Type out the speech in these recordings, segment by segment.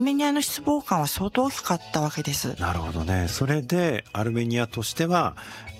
アルメニアの失望感は相当大きかったわけです。 なるほどね。それでアルメニアとしては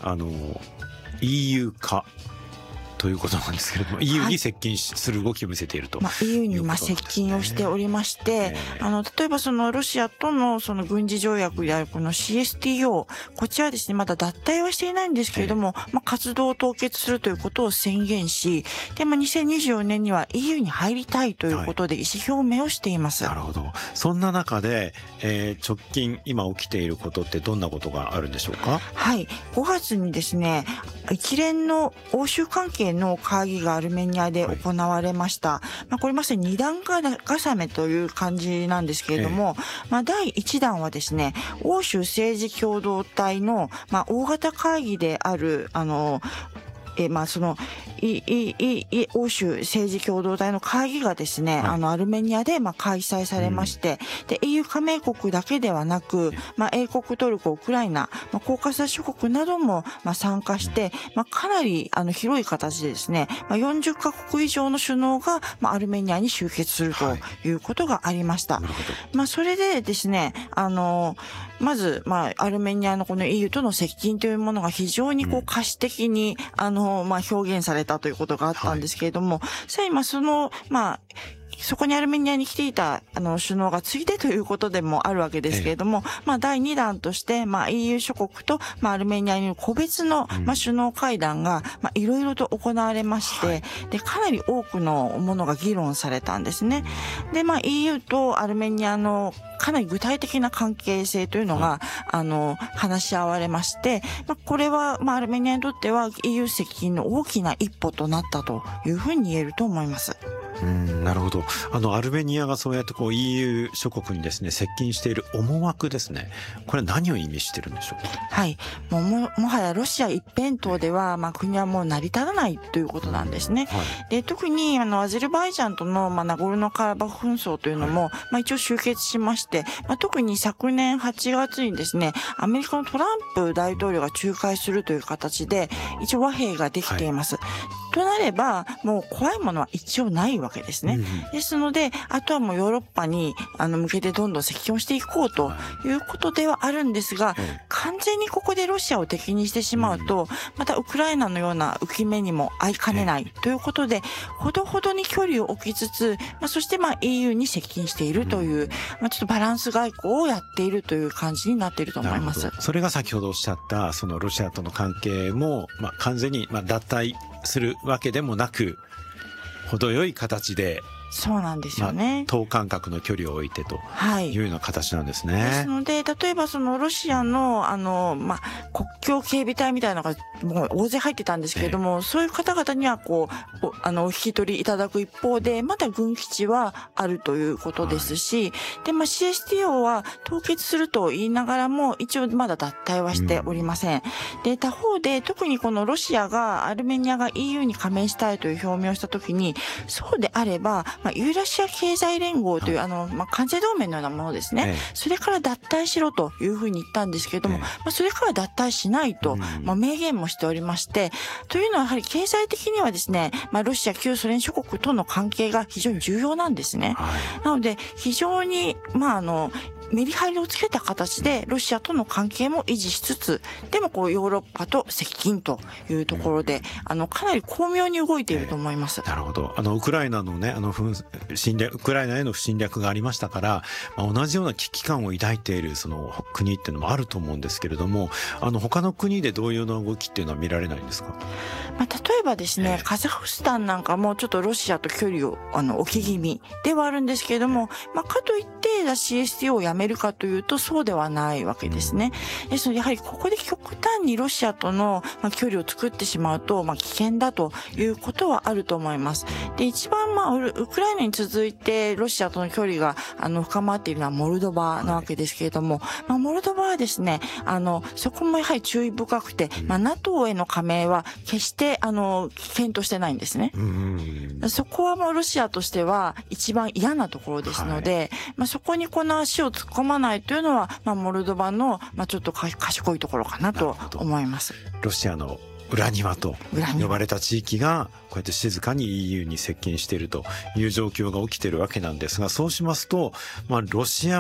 EU 化ということなんですけれども、EU に接近する動きを見せているということなんですね。 EU に接近をしておりまして、例えばそのロシアとのその軍事条約であるこの CSTO、こちらですね、まだ脱退はしていないんですけれども、活動を凍結するということを宣言し、で、2024年には EU に入りたいということで意思表明をしています。 なるほど。そんな中で、直近今起きていることってどんなことがあるんでしょうか？ はい。5月にですね、一連の欧州関係の会議がアルメニアで行われました。これまさに二段重ねという感じなんですけれども、第1弾はですね、欧州政治共同体の、大型会議である、その欧州政治共同体の会議がですね、アルメニアで開催されまして、で EU 加盟国だけではなく、英国、トルコ、ウクライナ、コーカサス諸国なども参加して、かなり広い形でですね、40カ国以上の首脳がアルメニアに集結するということがありました。それでですね、まずアルメニアのこの EU との接近というものが非常に可視的に表現されたということがあったんですけれども、さらにそこにアルメニアに来ていた首脳がついでということでもあるわけですけれども、第2弾として、EU 諸国と、アルメニアによる個別の、首脳会談が、いろいろと行われまして、で、かなり多くのものが議論されたんですね。で、EU とアルメニアのかなり具体的な関係性というのが、話し合われまして、これは、アルメニアにとっては EU 接近の大きな一歩となったというふうに言えると思います。 なるほど。アルメニアがそうやって EU 諸国にですね、接近している思惑ですね。これは何を意味してるんでしょうか？ はい。もはやロシア一辺倒では、国はもう成り立たないということなんですね。で、特にアゼルバイジャンとの、ナゴルノカラバフ紛争というのも、一応終結しまして、特に昨年8月にですね、アメリカのトランプ大統領が仲介するという形で、一応和平ができています。となれば、もう怖いものは一応ないわけですね。ですので、あとはもうヨーロッパに向けてどんどん接近をしていこうということではあるんですが、完全にここでロシアを敵にしてしまうと、またウクライナのような浮き目にも合いかねないということで、ほどほどに距離を置きつつ、そして EU に接近しているという、ちょっとバランス外交をやっているという感じになっていると思います。 それが先ほどおっしゃったそのロシアとの関係も、完全に脱退するわけでもなく、程よい形で、 そうなんですよね。 等間隔の距離を置いてというような形なんですね。 ですので、例えばそのロシアの国境警備隊みたいなのがもう大勢入ってたんですけれども、そういう方々にはお引き取りいただく一方で、まだ軍基地はあるということですし、で、CSTO は凍結すると言いながらも、一応まだ脱退はしておりません。で、他方で、特にこのロシアが、アルメニアが EU に加盟したいという表明をしたときに、そうであれば、ユーラシア経済連合という、関税同盟のようなものですね。それから脱退しろというふうに言ったんですけれども、それから脱退しないと、明言もしておりまして、というのはやはり経済的にはですね、ロシア旧ソ連諸国との関係が非常に重要なんですね。なので、非常に、メリハリをつけた形でロシアとの関係も維持しつつ、でもヨーロッパと接近というところで、かなり巧妙に動いていると思います。 なるほど。ウクライナのね、ウクライナへの不侵略がありましたから、同じような危機感を抱いているその国っていうのもあると思うんですけれども、他の国で同様の動きっていうのは見られないんですか？ 例えばですね、カザフスタンなんかもちょっとロシアと距離を置き気味ではあるんですけれども、かといって CSTO をやめるかというとそうではないわけですね。ですのでやはりここで極端にロシアとの距離を作ってしまうと危険だということはあると思います。で、一番ウクライナに続いてロシアとの距離が深まっているのはモルドバなわけですけれども、モルドバはですね、そこもやはり注意深くて、NATO への加盟は決して検討してないんですね。そこはもうロシアとしては一番嫌なところですので、そこにこの足を突っ込まないというのは、モルドバのちょっと賢いところかなと思います。 ロシアの裏庭と呼ばれた地域がこうやって静かに EU に接近しているという状況が起きているわけなんですが、そうしますと、ロシア